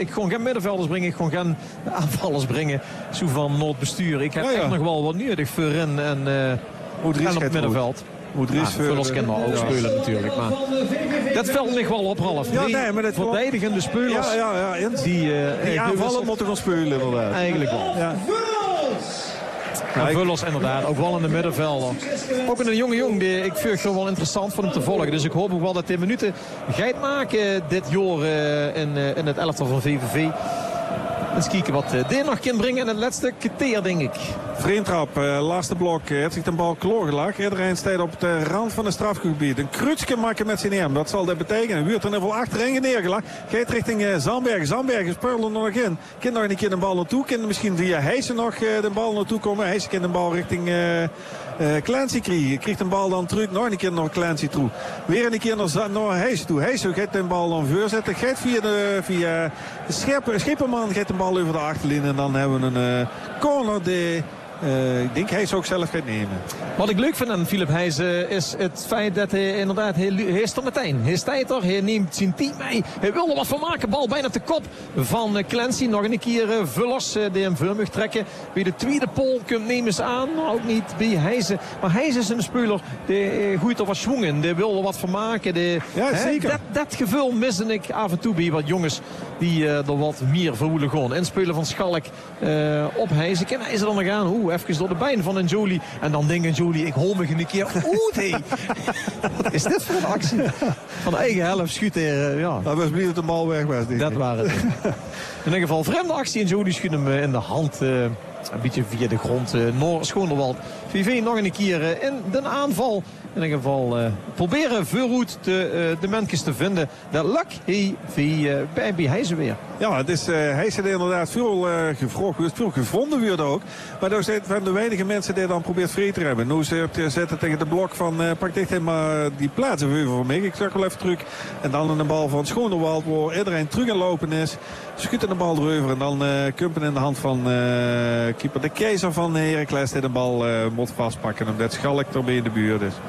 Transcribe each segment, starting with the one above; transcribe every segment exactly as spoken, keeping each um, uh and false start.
ik gewoon geen middenvelders brengen. Ik gewoon geen aanvallers brengen. Zo van Noordbestuur. Ik heb ja, ja. echt nog wel wat nodig voorin en, uh, en op het middenveld. Moedries, ja, Vullers kan maar ook ja. spelen natuurlijk. Maar dat valt ligt wel op, Ralf. Ja, nee, maar dat verdedigende spelers. Ja, ja, ja. Die, uh, die aanvallen moeten gaan spelen inderdaad. Eigenlijk wel. Ja. Ja, Vullers inderdaad, ook wel in de middenvelder. Ook een jonge jong die ik vind het wel interessant voor hem te volgen. Dus ik hoop ook wel dat hij minuten gaat maken dit jaar uh, in, uh, in het elftal van V V V. Eens kijken wat uh, dit nog kan brengen in het laatste kwartier, denk ik. Vreentrap, uh, laatste blok, uh, heeft zich de bal kloorgelag. Iedereen staat op de rand van het strafgebied. Een krutsje maken met zijn arm. Wat zal dat betekenen? Wuurt er in ieder geval achterin neergelegd. Gaat richting uh, Zandbergen. Zandbergen speelt er nog in. Kan nog een keer de bal naartoe. Kan misschien via Heijsen nog uh, de bal naartoe komen. Heijsen kan de bal richting uh, uh, Clancy krijgen. Krijgt de bal dan terug. Nog een keer naar Clancy toe. Weer een keer naar, naar Heijsen toe. Heijsen gaat de bal dan voorzetten. Gaat via de, via de Scherp, Schipperman gaat de bal over de achterlijn. En dan hebben we een uh, corner die... Uh, ik denk hij zou ook zelf gaat nemen. Wat ik leuk vind aan Filip Heijzen is het feit dat hij inderdaad, hij, hij is er meteen. Hij staat er, hij neemt zijn team mee. Hij wil er wat van maken. Bal bijna op de kop van uh, Clancy. Nog een keer uh, Vullers uh, die hem voor mag trekken. Bij de tweede pol komt nemen ze aan. Maar ook niet bij Heijzen. Maar Heijzen is een speler die uh, gooit er wat schwung in. Die wil er wat van maken. Die, ja, hè, zeker. Dat, dat gevoel mis ik af en toe bij wat jongens die uh, er wat meer voor willen gaan. Inspelen van Schalk uh, op Heijzen. En hij is er dan nog aan. Oeh, even door de been van een Jolie. En dan denkt een Jolie, ik hol me een keer. Oeh, hey. Wat is dit voor een actie? Van de eigen helft schudt hij. Uh, ja. Dat was niet dat de bal weg was. Dat waren het. In ieder geval vreemde actie. En Jolie schudt hem uh, in de hand. Uh, een beetje via de grond. Uh, Noor Schoonderwald. V V nog een keer uh, in de aanval. In ieder geval uh, proberen Voorhoed de, uh, de mensen te vinden. Dat lukt hij uh, bij, bij Heijzen weer. Ja, het is, uh, Heijzen inderdaad veel uh, gevroegd, veel gevonden weer ook. Maar daar zijn van de weinige mensen die dan probeert vrij te hebben. Nu zetten tegen de blok van uh, pak dicht maar die plaatsen voor mij. Ik zag wel even terug. En dan een bal van Schoonderwald waar iedereen terug aan lopen is. Schudt de bal erover en dan uh, kumpen in de hand van uh, keeper de Keizer van Heracles die de bal uh, moet vastpakken. Omdat Schalk erbij in de buurt is.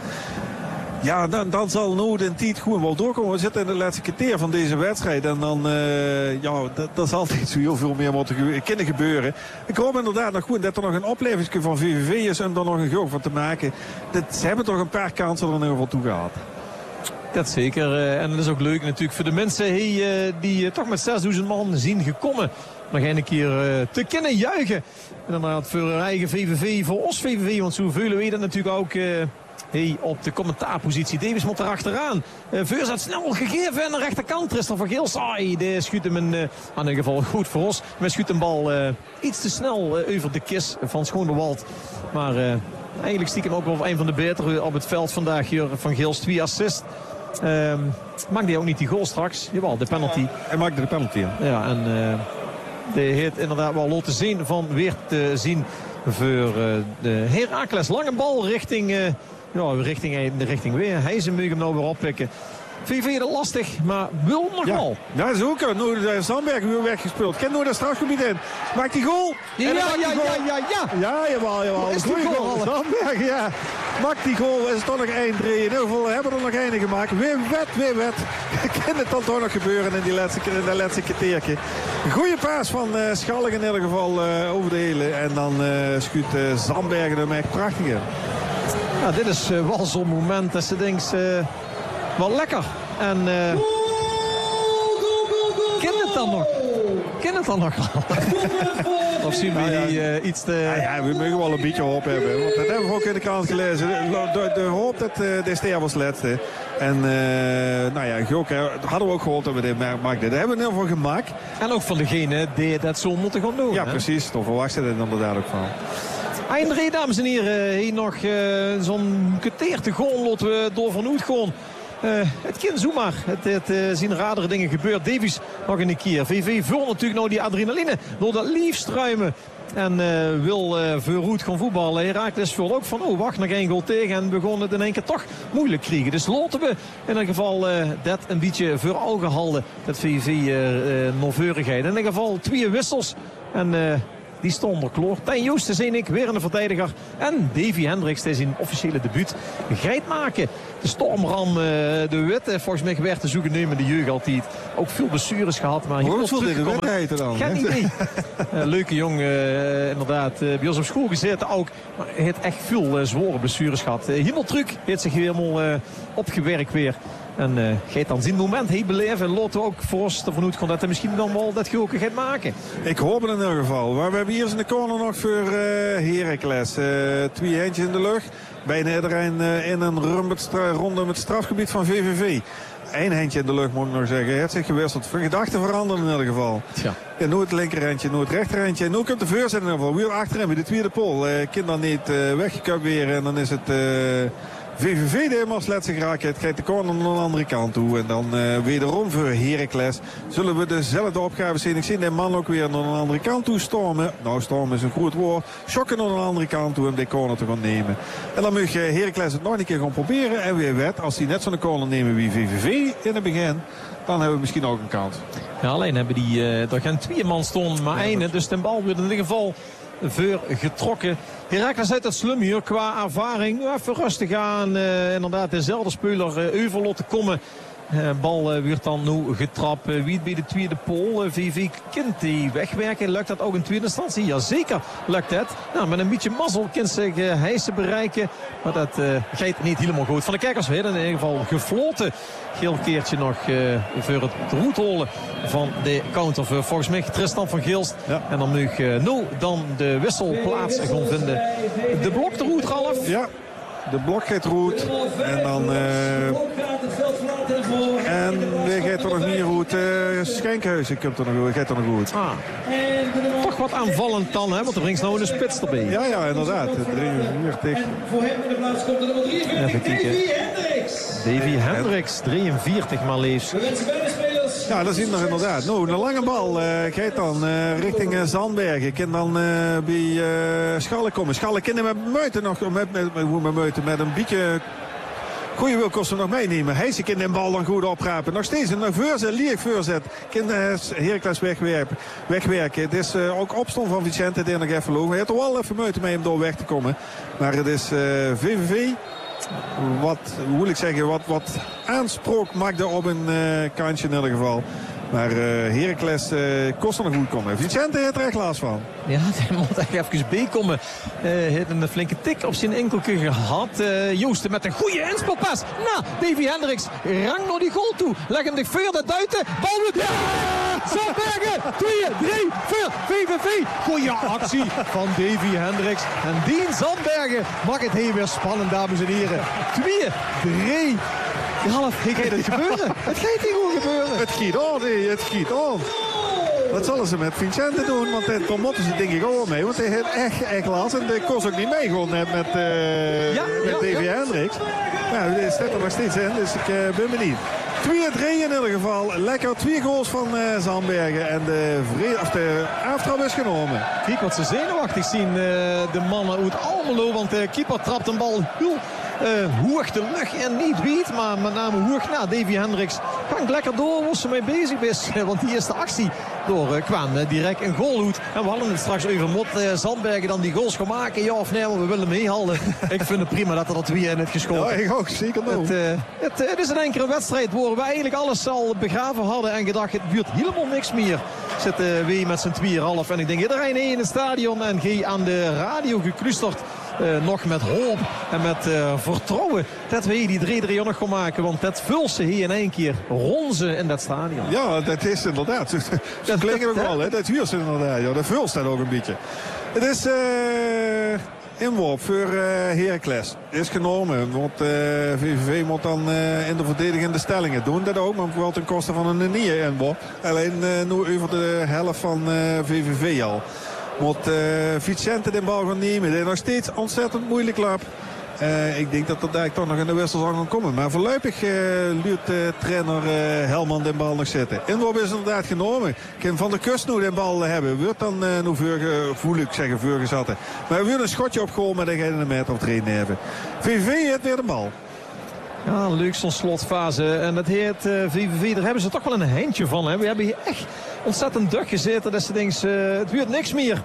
Ja, dan, dan zal Noord en Tiet gewoon wel doorkomen. We zitten in de laatste kwartier van deze wedstrijd. En dan, uh, ja, dat, dat zal niet zo heel veel meer moeten ge kunnen gebeuren. Ik hoop inderdaad nog goed dat er nog een opleving van V V V is om er nog een goal van te maken. Dat, ze hebben toch een paar kansen er in ieder geval toe gehad. Dat zeker. Uh, en dat is ook leuk natuurlijk voor de mensen hey, uh, die uh, toch met zesduizend man zien gekomen. Nog een keer uh, te kunnen juichen. En dan voor hun eigen V V V, voor ons V V V. Want zo voelen we dat natuurlijk ook... Uh, Hey, op de commentaarpositie. Davis moet er achteraan. Uh, Voorzet snel gegeven aan de rechterkant. Tristan van Geel saai. Die schuurt hem in, uh, in ieder geval goed voor ons. Maar schuurt een bal uh, iets te snel uh, over de kis van Schoonderwald. Maar uh, eigenlijk stiekem ook wel een van de betere op het veld vandaag. Hier van Geels twee assist. Uh, maakt hij ook niet die goal straks? Jawel, de penalty. Ja, hij maakte de penalty. Ja, ja en uh, die heeft inderdaad wel laten zien van weer te zien voor uh, de Heracles. Lange bal richting... Uh, Ja, richting, de richting weer. Heijzen moet hem nou weer oppikken. V V er lastig, maar wil nog ja. wel. Ja, dat is ook. Nu is Zandberg weer weggespeeld. Ken nu dat strafgebied in. Maakt die goal. Ja, ja, ja, ja, ja, ja. Ja, jawel, jawel. Is die goal, goal. Zandberg, ja. Maakt die goal. Is het toch nog één drie. In ieder geval hebben we er nog één gemaakt. Weer wet, weer wet. Kan het dan toch nog gebeuren in die laatste, in dat laatste keertje. Goeie paas van uh, Schalk in ieder geval uh, over de hele. En dan uh, schuurt uh, Zandberg hem echt prachtig in. Ja, dit is uh, wel zo'n moment dat ze denkt, uh, wel lekker. En uh, ken het dan nog? Ken het dan nog? Of zien we ja, ja. die uh, iets te... Ja, ja, we mogen wel een beetje hoop hebben. Want dat hebben we ook in de krant gelezen. De, de, de hoop dat uh, de ster was laatste. En uh, nou ja, Gok, hadden we ook gehoopt dat we dit maakten. Daar hebben we in ieder geval gemaakt. En ook van degene die dat zo moeten gaan doen. Ja, hè? precies. Toch verwachten we er inderdaad ook van. Eindree, dames en heren, hier nog uh, zo'n kwartier te gaan laten we door Van Hoed gaan. Uh, het kind zomaar. Het, het uh, zien radere dingen gebeurd. Davies nog een keer. V V vult natuurlijk nou die adrenaline door dat liefstruimen. En uh, wil uh, Voorhoed gaan voetballen. Heracles vult ook van, oh wacht, nog één goal tegen. En we gaan het in één keer toch moeilijk krijgen. Dus laten we in ieder geval uh, dat een beetje voor ogen houden. Dat V V uh, uh, nauwkeurigheid. In ieder geval twee wissels. En... Uh, die stond er kloor. Tijn Joosten zie ik, weer een verdediger. En Davy Hendricks, die zijn officiële debuut geit maken. De stormram, uh, de witte, volgens mij werd te zoeken nemen de jeugd altijd. Ook veel blessures gehad. Maar hoe zal dit de witte heten dan? Geen idee. uh, leuke jongen, uh, inderdaad. Uh, bij ons op school gezeten ook. Maar hij heeft echt veel uh, zware blessures gehad. Uh, Hemeltruc heeft zich helemaal uh, opgewerkt weer. En uh, gaat dan zien het moment hij beleven. Laten we ook voor ons ervan uitgaan dat hij misschien dan wel dat gehoken gaat maken. Ik hoop het in ieder geval. Maar we hebben hier in de corner nog voor uh, Heracles. Uh, twee eentjes in de lucht. Bijna iedereen uh, in een ronde met het strafgebied van V V V. Eén handje in de lucht moet ik nog zeggen. Hij heeft zich gewisseld. Van gedachten veranderen in ieder geval. Tja. En nu het linkerhandje, nu het rechterhandje. En nu komt de voorzet in ieder geval. Weer achterin bij de tweede pol. Uh, kind dan niet uh, weggekupt weer. En dan is het... Uh, V V V die helemaal sletsen geraakt. Het krijgt de corner naar de andere kant toe. En dan uh, wederom voor Heracles zullen we dezelfde opgave zien. Ik zie de man ook weer naar de andere kant toe stormen. Nou, stormen is een goed woord. Schokken naar de andere kant toe om die corner te gaan nemen. En dan mag Heracles het nog een keer gaan proberen. En weer wet, als die net zo'n corner nemen wie V V V in het begin, dan hebben we misschien ook een kans. Ja, alleen hebben die, uh, er gaan twee man stonden, maar één. Ja, dus de bal weer in ieder geval voor getrokken. Heracles uit het slum hier qua ervaring. Even rustig aan. Uh, inderdaad, dezelfde speler uh, Euvel te komen. De uh, bal uh, wordt dan nu getrapt. Uh, wie bij de tweede pol. Uh, V V kent die wegwerken. Lukt dat ook in tweede instantie? Jazeker lukt het. Nou, met een beetje mazzel kan zich uh, Heijsen bereiken. Maar dat uh, gaat niet helemaal goed. Van de kijkers weer in ieder geval gefloten. Geel keertje nog uh, voor het roetholen van de counter. Voor volgens mij Tristan van Geelst. Ja. En dan moet uh, nu dan de wissel plaats gaan vinden. De blok de roet, Ralf. Ja. De blok gaat roet. En dan... Uh... En wie gaat er nog niet goed? Uh, Schenkhuizen komt er nog, gaat er nog goed. Ah. Toch wat aanvallend dan, hè? Want er brengt nou een spits erbij. Ja, ja, inderdaad. drieënveertig. Voor hem in de plaats komt er nummer drieënveertig. Even kijken. Davy Hendricks, drieënveertig maar liefst. Ja, dat zien we nog inderdaad. Nou, een lange bal uh, gaat dan uh, richting uh, Zandbergen. Ik kan dan uh, bij uh, Schalle komen. Schalle kan met Muiten nog, met, met, met, met, Muiten, met een beetje... Goeie wil kosten nog meenemen. Hij kan de bal dan goed oprapen. Nog steeds een voorzet, liek voorzet. Kan uh, Heracles wegwerpen. wegwerken. Het is uh, ook opstand van Vicente die nog even lopen. Hij heeft er wel even moeite mee om door weg te komen. Maar het is uh, V V V. Wat, hoe wil ik zeggen, wat, wat aansprook maakte op een uh, kantje in ieder geval. Maar uh, Heracles uh, kost er nog goed komen. Vicente heeft er echt last van. Ja, hij moet echt even bijkomen. Hij uh, heeft een flinke tik op zijn enkelke gehad. Uh, Joosten met een goede inspelpas. Nou, Davy Hendricks rang naar die goal toe. Leg hem de vier de duiten. Bal moet... Ja! Zandbergen! twee, drie, vier, V V V. Goeie actie van Davy Hendricks. En Dien Zandbergen maakt het heel weer spannend, dames en heren. twee, drie... Half, ik gaat het gebeuren. Het gaat hier gewoon gebeuren. Het giet aan, nee, het giet aan. Wat zullen ze met Vicente doen? Want daar moeten ze denk ik ook mee. Want hij heeft echt, echt last. En dat kost ook niet mee gewoon net met, uh, ja, met ja, Davy ja. Hendricks. Nou, er staat er nog steeds in. Dus ik uh, ben benieuwd. twee drie in ieder geval. Lekker twee goals van uh, Zandbergen. En de, vrede, of de aftrap is genomen. Kijk wat ze zenuwachtig zien. Uh, de mannen uit Almelo. Want de keeper trapt een bal heel... Uh, hoog de lucht en niet weet, maar met name hoog na. Davy Hendricks hangt lekker door waar ze mee bezig is. Want die eerste actie door uh, kwam uh, direct een goalhoed. En we hadden het straks over Mot uh, Zandbergen dan die goals gaan maken. Ja of nee, maar we willen meehallen. Ik vind het prima dat er dat twee in het geschoten. Ja, ik ook, zeker nog. Het, uh, het, uh, het is een enkele wedstrijd waar we eigenlijk alles al begraven hadden en gedacht, het duurt helemaal niks meer. Zitten uh, we met z'n tweeën half. En ik denk iedereen in het stadion en G aan de radio geklusterd. Uh, nog met hoop en met uh, vertrouwen dat we hier die drie drie nog gaan maken. Want dat vult ze hier in één keer ronzen in dat stadion. Ja, dat is inderdaad. Dat klinkt ook wel, hè? Dat huurt ze inderdaad. Ja, dat vult dat ook een beetje. Het is uh, inworp voor uh, Heracles. Is genomen. Want uh, V V V moet dan uh, in de verdedigende stellingen doen. Dat ook, maar wel ten koste van een nieuwe inworp. Alleen uh, nu over de helft van uh, V V V al. Moet uh, Vicente de bal gaan nemen. Dat is nog steeds ontzettend moeilijk lap. Uh, ik denk dat er daar toch nog in de wissel zal gaan komen. Maar voorlopig uh, luurt uh, trainer uh, Helman de bal nog zitten. Inworp is inderdaad genomen. Kan Van der Kust nu de bal hebben. Wordt dan uh, nu voor, voel ik zeggen voor gezatten. Maar we willen een schotje opgooien, maar dan ga je een meter of drie nemen. V V V heeft weer de bal. Ja, leuk zo'n slotfase. En dat heet uh, V V V, daar hebben ze toch wel een handje van. Hè? We hebben hier echt ontzettend druk gezeten. Dat ze denken, uh, het duurt niks meer.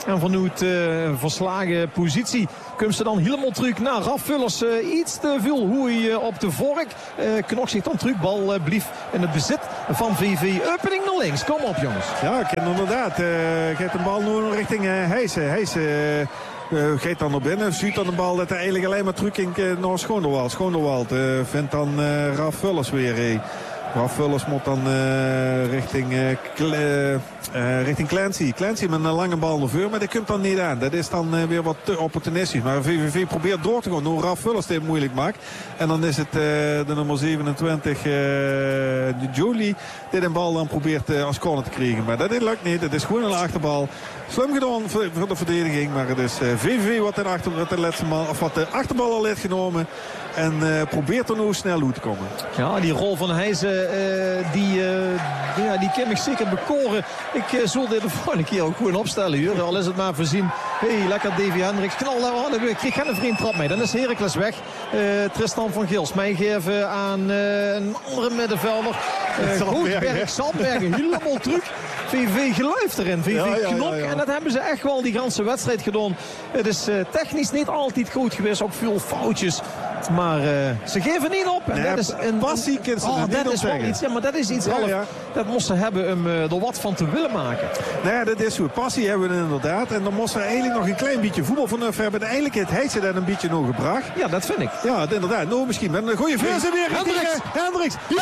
En vanuit uh, verslagen positie komt ze dan helemaal terug naar Raf Vullers. Uh, iets te veel hoei uh, op de vork. Uh, Knok zich dan terug. Bal uh, blief in het bezit van V V. Opening naar links. Kom op jongens. Ja, ik ken inderdaad. Uh, geeft de bal nu richting uh, Heijsen. Heijsen uh, uh, gaat dan naar binnen. Ziet dan de bal dat hij eigenlijk alleen maar terug ging uh, naar Schoonderwald. Schoonderwald uh, vindt dan uh, Raf Vullers weer. Uh. Raf Vullers moet dan uh, richting, uh, Kle- uh, richting Clancy. Clancy met een lange bal naar voren, maar die komt dan niet aan. Dat is dan uh, weer wat te opportunistisch. Maar V V V probeert door te gaan, hoe Raf Vullers dit moeilijk maakt. En dan is het uh, de nummer zevenentwintig, uh, Jolie, die de bal dan probeert uh, als corner te krijgen. Maar dat lukt niet, het is gewoon een achterbal. Slim gedaan voor, voor de verdediging, maar het is uh, V V V wat de, achter, wat de laatste man, of wat de achterbal al heeft genomen. En uh, probeert er nu snel uit te komen. Ja, die rol van Heijzen, uh, die, uh, ja, die kan ik zeker bekoren. Ik uh, zal dit de volgende keer ook gewoon opstellen. Hier. Al is het maar voorzien. Hey, lekker Davy Hendricks. Knal daar aan. Ik kreeg geen vriend trap mee. Dan is Heracles weg. Uh, Tristan van Gils. Meegeven aan uh, een andere middenvelder. Uh, Goosberg, Zandbergen. Helemaal terug. V V geluifd erin. V V ja, ja, knok. Ja, ja. En dat hebben ze echt wel die ganse wedstrijd gedaan. Het is uh, technisch niet altijd goed geweest. Ook veel foutjes. Maar uh, ze geven niet op. En nee, dat is een passie. Oh, dat is wel iets. Ja, maar dat is iets. Ja, ja. Dat moest ze hebben om uh, er wat van te willen maken. Nou ja, dat is goed. Passie hebben we inderdaad. En dan moest ze eigenlijk nog een klein beetje voetbal vanaf hebben. En eigenlijk heeft hij ze dat een beetje nog gebracht. Ja, dat vind ik. Ja, inderdaad. Nou, misschien met een goede verse weer. Hendricks. Hendricks. Ja!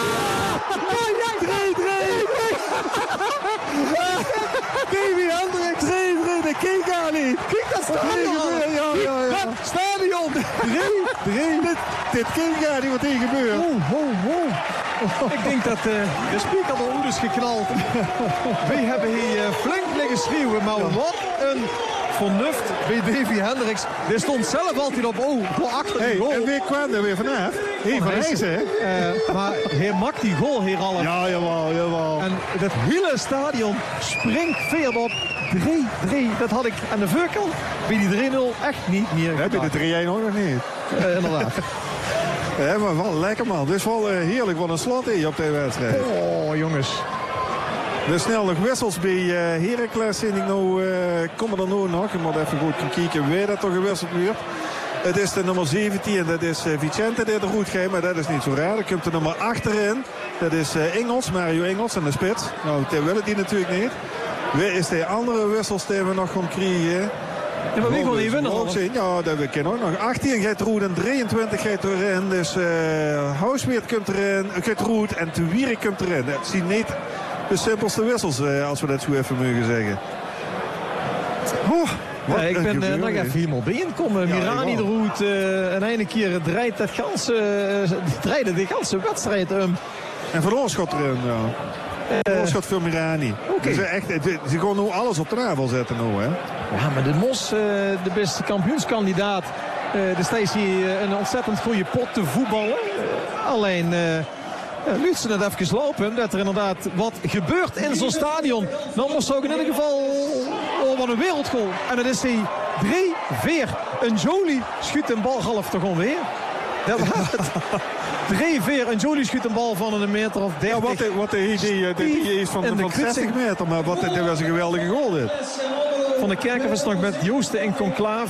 drie drie. Davy Hendricks. drie drie. Dat keek aan niet. Kijk dat stadion. Ja, ja, ja. Stadion. drie drie. Dit, dit keek aan niet wat hier gebeurt. Oh, oh, oh. Ik denk dat uh, de speaker al ouders geknald. We hebben hier uh, flink liggen schreeuwen. Maar wat een vernuft bij Davy Hendricks. Die stond zelf altijd op oh, voor achter hey, die goal. En weer kwam er weer vanaf. Hier van Heijsen, hè? Uh, maar hij maakt die goal hier al. Ja, jawel, jawel. En het hele stadion springt veer op. drie drie, dat had ik aan de voorkant bij die drie nul echt niet meer. Heb je de drie een ook nog niet? Uh, inderdaad. Ja, maar wel lekker man. Dus wel uh, heerlijk wat een slot hier op deze wedstrijd. Oh, jongens. Dus snel nog wissels bij uh, Heracles. En ik nou, uh, komen er nu nog. Je moet even goed kijken weer dat er gewisseld wordt. Het is de nummer zeventien en dat is uh, Vicente die er goed gaat. Maar dat is niet zo raar. Er komt de nummer achterin. Dat is uh, Engels, Mario Engels en de spits. Nou, die willen die natuurlijk niet. Weer is de andere wissels die we nog gaan krijgen. Ja, maar wie wil niet winnen? Ja, dat we kennen ook nog. achttien gaat Roet en drieëntwintig gaat erin. Dus uh, Housweert komt erin, Gertroed en Te Wierik komt erin. Dat zien niet de simpelste wissels, uh, als we dat zo even mogen zeggen. Oh, ja, ik ben uh, nog even helemaal bijeenkomen. Ja, Mirani de Roet. Uh, en een keer draait dat ganse, uh, draait de ganse wedstrijd om. Um. En Van Oorschot erin, ja. Uh, Oorschot voor Mirani. Okay. Dus echt, ze gaan nu alles op de tafel zetten nu, hè. Ja, maar de Mos, uh, de beste kampioenskandidaat. Uh, er staat hier een ontzettend goede pot te voetballen. Uh, alleen... Uh, Ja, liet ze net even lopen, dat er inderdaad wat gebeurt in zo'n stadion. Dan moest ook in ieder geval oh, wat een wereldgoal. En dat is die drie vier. Een Jolie schudt een bal half toch onweer. Dat was het. drie vier. Een Jolie schudt een bal van een meter of dertig. Ja, wat de, wat de idee die is van, van zestig meter. Maar wat, dit was een geweldige goal dit. Van de Kerkhoff is nog met Joosten en Conclaaf.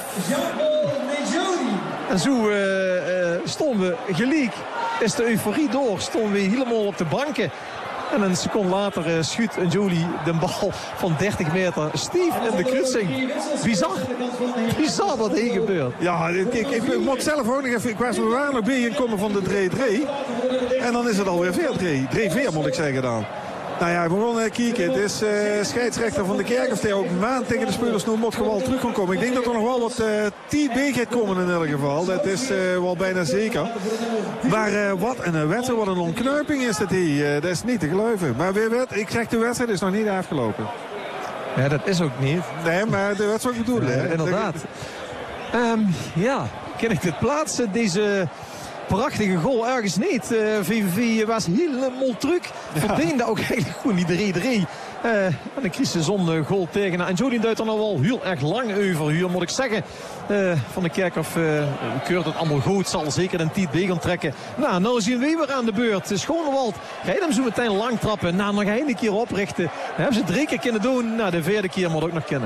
En zo uh, uh, stonden we gelijk. Is de euforie door. Stonden we helemaal op de banken. En een seconde later uh, schudt een Jolie de bal van dertig meter. Stief in de kruising. Bizar. Bizar wat hier gebeurt. Ja, ik, ik, ik moet zelf ook nog even... Ik was, we waren nog bij inkomen van de drie drie. En dan is het alweer vier drie. drie vier moet ik zeggen dan. Nou ja, we gaan kijken. Het is uh, scheidsrechter van de Kerkhoff die ook maand tegen de spelers nu moet gewoon terug gaan komen. Ik denk dat er nog wel wat uh, T B gaat komen in ieder geval. Dat is uh, wel bijna zeker. Maar uh, wat een wedstrijd, wat een ontknuiping is dat hier. Uh, dat is niet te geloven. Maar weer werd, ik zeg de wedstrijd is nog niet afgelopen. Ja, dat is ook niet. Nee, maar dat is wat ik bedoel. Ja, inderdaad. Um, ja, kan ik dit plaatsen? Deze... prachtige goal ergens niet. Uh, V V V was helemaal terug. Ja. Verdiende ook eigenlijk gewoon die drie drie. Uh, en een Christen zon goal tegen. En Jodien duidt er nou wel heel erg lang over. Hier moet ik zeggen. Uh, van de Kerkhoff uh, keurt het allemaal goed. Zal zeker een T B gaan trekken. Nou, nou zien we weer aan de beurt. Schonewald rijdt hem zo meteen lang trappen. Nou, nog een keer oprichten. Dat hebben ze drie keer kunnen doen. Nou, de vierde keer moet ook nog kennen.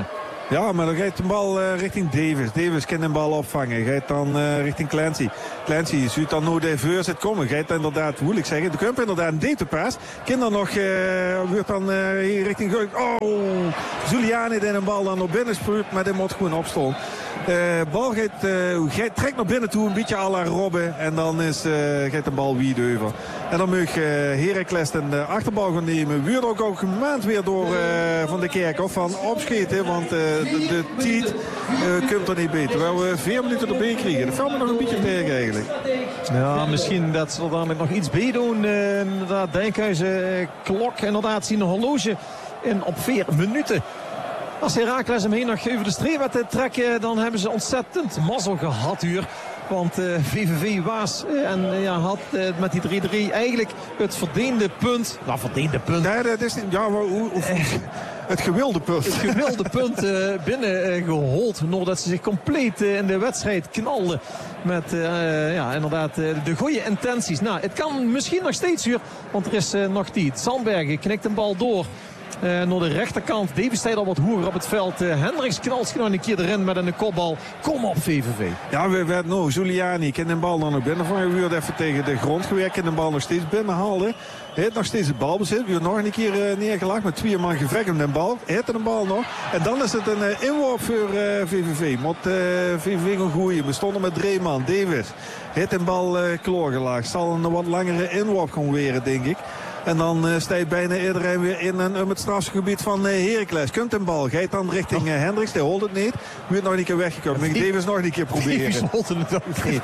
Ja, maar dan gaat de bal uh, richting Davis. Davis kan de bal opvangen. Gaat dan uh, richting Clancy. Clancy ziet dan hoe de veur zit komen. Gaat inderdaad, moet ik zeggen, de Kump inderdaad een date paas. Kan dan nog, uh, wordt dan uh, hier richting... Oh, Zuliani die een bal dan naar binnen spuurt, maar die moet gewoon opstaan. De uh, bal gaat, uh, gaat, trekt naar binnen toe, een beetje à la Robben. En dan is, uh, gaat de bal wie over. En dan mag uh, Heracles de achterbal gaan nemen. Wordt ook ook gemaand weer door uh, Van de Kerkhof van opschieten. Want uh, de, de tijd uh, komt er niet beter. Terwijl we vier minuten erbij kregen. Dat valt me nog een beetje tegen eigenlijk. Ja, misschien dat ze er dan nog iets bij doen. Uh, inderdaad, Dijkhuizen, uh, klok, inderdaad, zien een horloge in op vier minuten. Als Heracles hem heen nog over de streep te trekken, dan hebben ze ontzettend mazzel gehad hier. Want uh, V V V was uh, en uh, ja, had uh, met die drie drie eigenlijk het verdiende punt. Nou, verdiende punt. Nee, dat is niet. Ja, maar hoe, hoe, het gewilde punt. Het gewilde punt uh, binnen uh, gehold. Nadat ze zich compleet uh, in de wedstrijd knalden. Met uh, ja, inderdaad uh, de goede intenties. Nou, het kan misschien nog steeds weer. Want er is uh, nog tijd. Sandbergen knikt een bal door. Uh, naar de rechterkant. Davis staat al wat hoger op het veld. Uh, Hendricks knalt nog een keer erin met een kopbal. Kom op, V V V. Ja, we werden nou, Zuliani kan de bal dan nog binnen vangen. We even tegen de grond gewerkt. Kan de bal nog steeds binnenhalen. Hij heeft nog steeds het balbezit. We nog een keer uh, neergelegd met twee man gevecht om de bal. Hij heeft de bal nog. En dan is het een uh, inworp voor uh, V V V. Moet uh, V V V gaan gooien. We stonden met drie man. Davis heeft de bal uh, klaargelaagd. Zal een wat langere inworp gaan weren, denk ik. En dan uh, staat bijna iedereen weer in en, um, het strafgebied van uh, Heracles. Komt een bal. Gaat dan richting uh, Hendricks. Die holt het niet. Moet nog een keer weggekomen. Mag Davis nog een keer proberen. Davis holt het ook niet.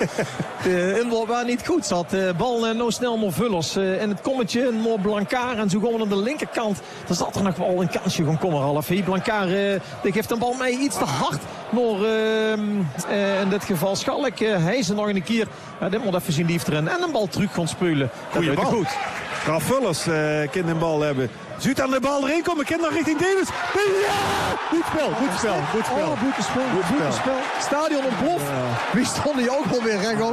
De inworp waar niet goed zat. De bal uh, nou snel naar Vullers. Uh, in het kommetje naar Blancard. En zo gewoon aan de linkerkant. Dan zat er nog wel een kansje van kommer half. Hey, Blancard uh, die geeft een bal mij iets te hard. Naar uh, uh, in dit geval Schalk. Uh, hij is er nog een keer. Uh, dit moet even zien, die heeft erin. En een bal terug gaan spelen. Goeie bal. Goed. Ralf Vullers uh, kan een bal hebben. Zuid aan de bal erin komen. Kind nog richting Davis. Ja! Goed spel, goed spel, goed spel. Oh, goed spel, goed spel. spel. Stadion ontploft. Ja. Wie stond hier ook alweer rechtop?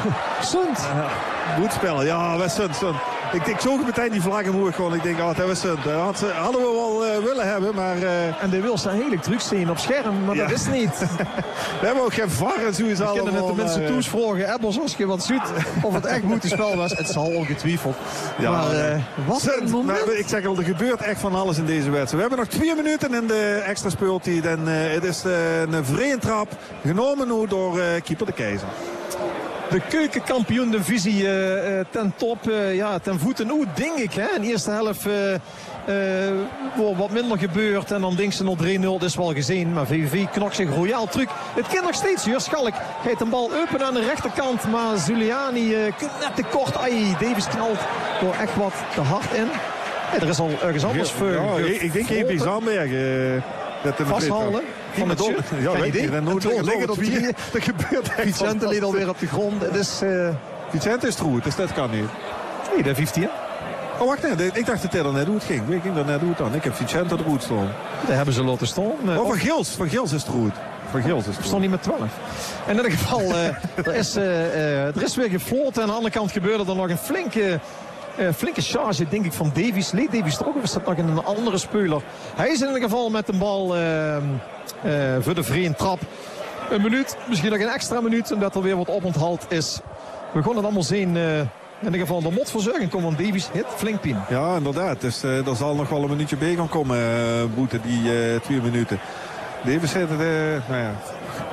Sunt. Ja. Goed spel, ja, was Sunt, Sunt. Ik, ik zoog meteen die vlag omhoog gewoon. Ik denk, oh, dat was Sunt. Dat had, hadden we wel uh, willen hebben, maar... Uh... En de wil staan heerlijk terugzien op scherm, maar ja. Dat is niet. We hebben ook geen V A R en zoiets allemaal. We kunnen het de mensen toes vragen. Ebbels, als je wat ziet, of het echt goed spel was. Het zal ongetwijfeld. Ja, maar uh, wat Sunt, een moment. Maar, ik zeg al, er gebeurt echt van alles in deze wedstrijd. We hebben nog twee minuten in de extra speeltijd. En uh, het is uh, een vrije trap genomen nu door uh, keeper de Keizer. De keukenkampioen-divisie uh, uh, ten top, uh, ja, ten voeten. Oeh, denk ik, hè. In de eerste helft uh, uh, wat minder gebeurt. En dan denkt ze nog drie nul, dat is wel gezien. Maar V V V knokt zich royaal terug. Het kan nog steeds hier. Schalk geeft een bal open aan de rechterkant. Maar Zuliani uh, net te kort. Ai, Davis knalt door echt wat te hard in. Hey, er is al ergens anders voor. Ja, ik, ik denk even Zandberg. Uh, vasthouden. Van het doel. Ja, geen idee. En nooit liggen dat vier. Dat gebeurt echt. Vicente leed alweer op de grond. Het is, uh... Vicente is troe, dus dat kan niet. Nee, dat heeft hij. Oh, wacht, nee. Ik dacht dat hij er net hoe het ging. Ik ging er net hoe het dan. Ik heb Vicente er goed staan. Daar hebben ze laten staan. Oh, van Gils. Van Gils is het goed. Van Gils is het stond niet met twaalf. In ieder geval, uh, er, is, uh, uh, er is weer gefloten. Aan de andere kant gebeurde er nog een flinke... Uh, flinke charge, denk ik, van Davies. Leed Davies er ook of is dat nog een andere speler? Hij is in ieder geval met een bal uh, uh, voor de vrije trap. Een minuut, misschien nog een extra minuut, omdat er weer wat oponthaald is. We gaan het allemaal zien. Uh, in ieder geval de motverzorging komt, want Davies hit flink pin. Ja, inderdaad. Dus uh, er zal nog wel een minuutje bij gaan komen, uh, Boete, die uh, twee minuten. Davies zit, uh, nou ja...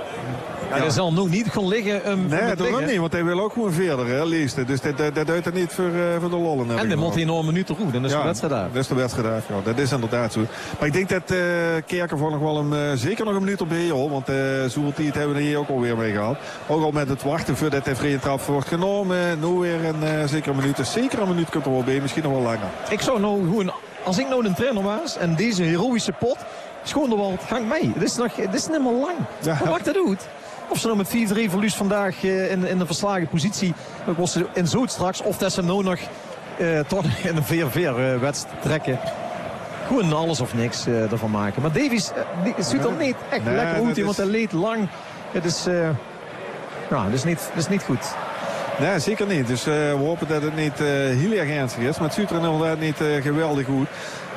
Ja, ja. Hij zal nog niet gaan liggen. Um, nee, dat liggen. Niet, want hij wil ook gewoon verder, hè, leest. Dus dat, dat, dat duidt er niet voor, uh, voor de lollen. En dan moet hij nog een minuut goed. Dan is ja, de wedstrijd uit. Dat is de wedstrijd uit, ja. Dat is inderdaad zo. Maar ik denk dat uh, Kerkenvoort nog wel een, uh, zeker nog een minuut op bij, hoor. Want uh, zoveel tijd hebben we er hier ook alweer mee gehad. Ook al met het wachten voordat de vrije trap wordt genomen. Nu weer een uh, zeker een minuut. Dus zeker een minuut komt er wel bij. Misschien nog wel langer. Ik zou nou gewoon, als ik nou een trainer was en deze heroïsche pot, schoon er wel gang mee. Het is nog, het is niet meer lang. Ja. Wat maakt dat uit? Of ze nou met vier drie verlies vandaag uh, in, in een verslagen positie was ze in zout straks. Of dat ze nou nog uh, toch in een vier vier uh, wedstrijd trekken. Gewoon alles of niks uh, ervan maken. Maar Davies uh, ziet er niet echt nee, lekker uit. Want hij leed lang. Het is, uh, nou, het is, niet, het is niet goed. Nee, zeker niet. Dus uh, we hopen dat het niet uh, heel erg ernstig is. Maar het ziet er inderdaad niet uh, geweldig goed.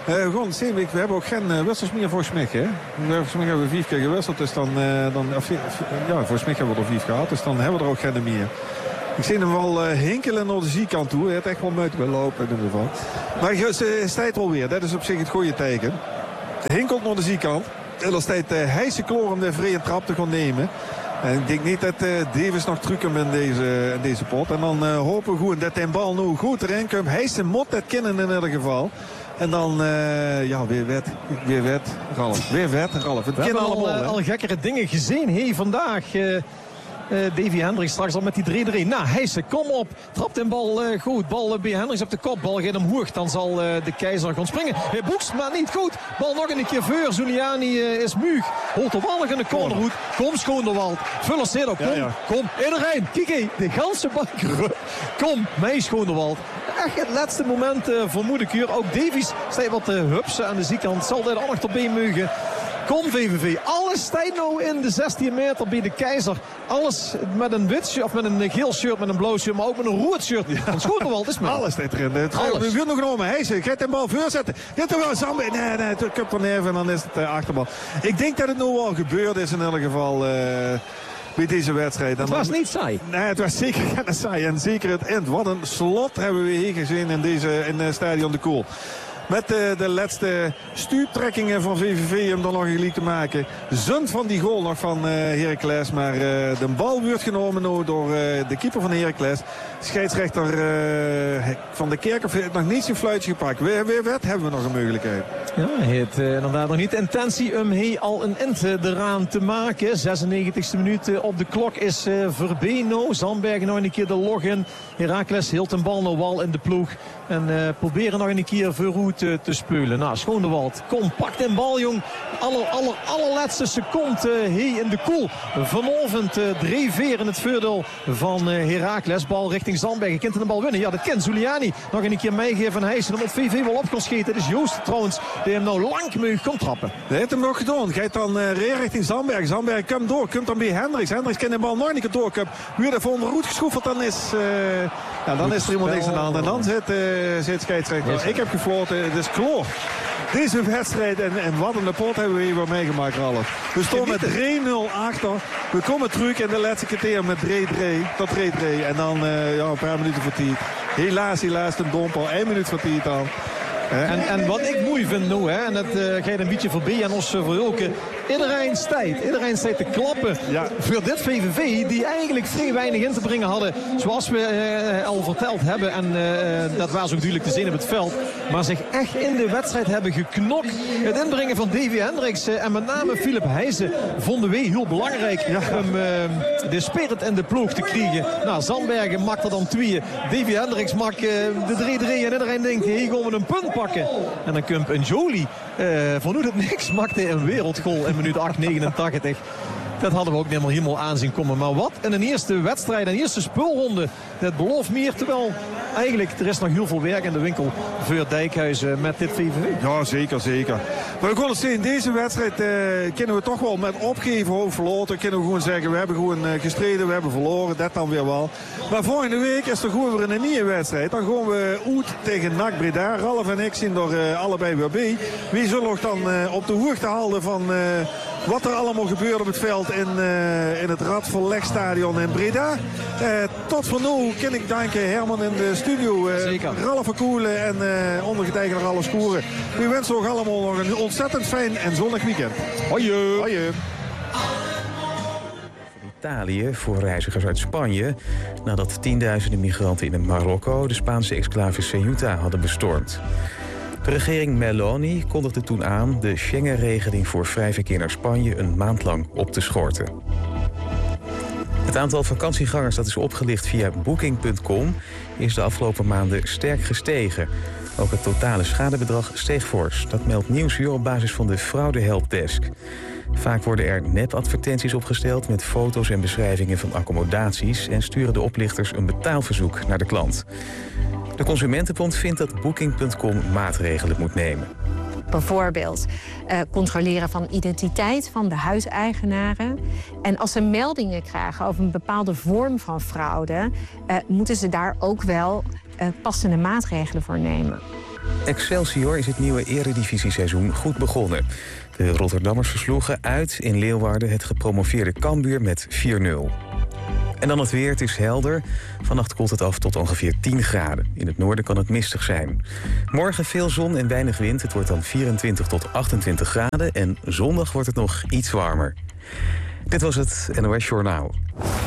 Uh, gewoon Steenbeek, we hebben ook geen uh, wissels meer voor Smich, hè? Volgens mij hebben we vier keer gewisseld, dus dan... Uh, dan of, ja, voor Smich hebben we er vier gehad, dus dan hebben we er ook geen meer. Ik zie hem wel uh, hinkelen naar de zijkant toe. Hij heeft echt wel moeite bij lopen in ieder geval. Maar hij staat wel weer, dat is op zich het goede teken. Hinkelt naar de zijkant. En dan staat uh, Heijse Kloor om de vrije trap te gaan nemen. En ik denk niet dat uh, Davis nog terug komt in deze, in deze pot. En dan uh, hopen we goed dat hij een bal nu goed erin komt. Heijse moet dat kennen in ieder geval. En dan, uh, ja, weer wet. Weer wet, Ralf. Weer wet, Ralf. Het we hebben allemaal, al, uh, al gekkere dingen gezien hey, vandaag. Uh, Uh, Davy Hendricks straks al met die drie drie. Nou, Heijsen, kom op. Trapt een bal uh, goed. Bal uh, bij Hendricks op de kop. Bal gaat omhoog. Dan zal uh, de Keizer gaan springen. Hij boekst, maar niet goed. Bal nog een keer voor. Zuliani uh, is muug. Holt de Wallig in de cornerhoed. Kom, Schoonderwald. Vullers zit op. Kom, ja, ja. kom. Iedereen. Kijk, de ganse bank. Kom, mij Schoonderwald. Echt het laatste moment uh, vermoed ik hier. Ook Davies staat wat te uh, hupsen aan de zijkant. Zal hij er nog tot been mugen. Kom V V V. Alles staat nou in de zestien meter bij de Keizer. Alles met een wit shirt, of met een geel shirt, met een blauw shirt, maar ook met een rood shirt. Ja. Want Schoonderwald is met. Alles staat erin. Het Alles. We nog genomen. Hij zegt, gaat de bal voorzetten. Gaat er wel Zambe. Nee, nee, ik heb er neer en dan is het uh, achterbal. Ik denk dat het nu al gebeurd is in ieder geval... Uh... bij deze wedstrijd. Het was niet saai. Nee, het was zeker geen saai. En zeker het eind. Wat een slot hebben we hier gezien in deze in het Stadion de Koel. Met de, de laatste stuurtrekkingen van V V V om dan nog gelijk te maken. Zund van die goal nog van uh, Heracles. Maar uh, de bal wordt genomen nou door uh, de keeper van Heracles. Scheidsrechter uh, van de Kerkhof heeft nog niet zijn fluitje gepakt. Weer, weer wet hebben we nog een mogelijkheid. Ja, hij heeft uh, inderdaad nog niet de intentie om hij al een end eraan te maken. zesennegentigste minuut uh, op de klok is uh, voorbij nou. Zandbergen nog een keer de log-in. Heracles hield een bal nou wel in de ploeg. En uh, proberen nog een keer vooruit te, te spelen. Nou, Schoonderwald, kom, pak den bal, jong. Aller, aller, allerlaatste seconde uh, hier in de koel. Vanavond uh, drie vier in het voordeel van uh, Heracles. Bal richting Zandbergen. Kent hij de bal winnen? Ja, dat kent Zuliani. Nog een keer meegeven van Heijsen. Om het V V wel op kon schieten. Het is Joost trouwens die hem nou lang mee kon trappen. Hij heeft hem nog gedaan. Gaat dan uh, richting Zandbergen. Zandbergen komt door. Komt dan bij Hendricks. Hendricks kan de bal nog niet doorkomen. Weer er voor een roet geschoefeld. Dan is, uh, ja, dan is er iemand niks aan de hand. En dan zit, uh, zit scheidsrechter. Yes, ik heb gefloten. Het is kloor. Deze wedstrijd en, en wat een pot hebben we hier wel meegemaakt, Ralf. We stonden met drie nul achter. We komen terug in de laatste kwartier met drie drie tot drie drie. En dan uh, ja, een paar minuten voor tijd. Helaas, helaas een domper. Eén minuut voor tijd dan. En, en wat ik mooi vind nu, hè, en dat uh, ga je een beetje voorbij aan ons uh, verhulken. Iedereen staat, iedereen staat te klappen ja. voor dit V V V die eigenlijk vrij weinig in te brengen hadden. Zoals we uh, al verteld hebben. En uh, dat was ook duidelijk te zien op het veld. Maar zich echt in de wedstrijd hebben geknokt. Het inbrengen van Davy Hendricks uh, en met name Philip Heijsen vonden wij heel belangrijk ja. om uh, de spirit in de ploeg te krijgen. Nou, Zandbergen maakt er dan tweeën. Davy Hendricks maakt uh, de drie drie en iedereen denkt, hier gaan we een punt pakken. En dan komt een Jolie. Uh, van hoe het niks maakte een wereldgoal in minuut acht negenentachtig. Dat hadden we ook helemaal helemaal aanzien komen. Maar wat in een eerste wedstrijd, een eerste speelronde. Dat belooft meer. Terwijl eigenlijk er is nog heel veel werk in de winkel voor Dijkhuizen met dit V V V. Ja, zeker, zeker. Maar ik wil eens in deze wedstrijd uh, kunnen we toch wel met opgeven hoofd verloren. Kunnen we gewoon zeggen, we hebben gewoon uh, gestreden, we hebben verloren. Dat dan weer wel. Maar volgende week is er gewoon weer een nieuwe wedstrijd. Dan gaan we uit tegen N A C Breda. Ralf en ik zien er uh, allebei weer bij. Wie zullen nog dan uh, op de hoogte houden van... Uh, wat er allemaal gebeurt op het veld in, uh, in het Radverlegstadion in Breda. Uh, tot voor nu kan ik danken Herman in de studio. Uh, Zeker. Ralf van Koelen en uh, ondergetekende Ralf Skoeren. We wensen ook allemaal nog een ontzettend fijn en zonnig weekend. Hoi. Hoi. Italië voor reizigers uit Spanje nadat tienduizenden migranten in Marokko de Spaanse exclave Ceuta hadden bestormd. De regering Meloni kondigde toen aan de Schengen-regeling voor vrij verkeer naar Spanje een maand lang op te schorten. Het aantal vakantiegangers dat is opgelicht via booking punt com is de afgelopen maanden sterk gestegen. Ook het totale schadebedrag steeg fors. Dat meldt Nieuwsuur op basis van de Fraude Helpdesk. Vaak worden er nep-advertenties opgesteld met foto's en beschrijvingen van accommodaties en sturen de oplichters een betaalverzoek naar de klant. De Consumentenbond vindt dat booking punt com maatregelen moet nemen. Bijvoorbeeld uh, controleren van identiteit van de huiseigenaren. En als ze meldingen krijgen over een bepaalde vorm van fraude, Uh, moeten ze daar ook wel uh, passende maatregelen voor nemen. Excelsior is het nieuwe eredivisie-seizoen goed begonnen. De Rotterdammers versloegen uit in Leeuwarden het gepromoveerde Cambuur met vier nul. En dan het weer, het is helder. Vannacht koelt het af tot ongeveer tien graden. In het noorden kan het mistig zijn. Morgen veel zon en weinig wind. Het wordt dan vierentwintig tot achtentwintig graden. En zondag wordt het nog iets warmer. Dit was het N O S Journaal.